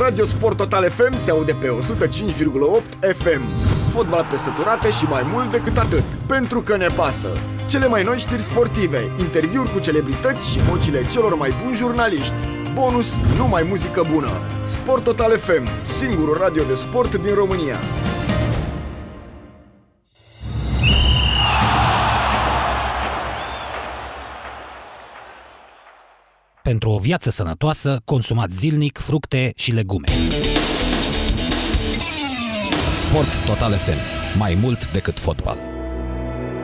Radio Sport Total FM se aude pe 105,8 FM. Fotbal pe săturate și mai mult decât atât, pentru că ne pasă. Cele mai noi știri sportive, interviuri cu celebrități și vocile celor mai buni jurnaliști. Bonus, numai muzică bună. Sport Total FM, singurul radio de sport din România. Pentru o viață sănătoasă, consumați zilnic fructe și legume. Sport Total FM. Mai mult decât fotbal.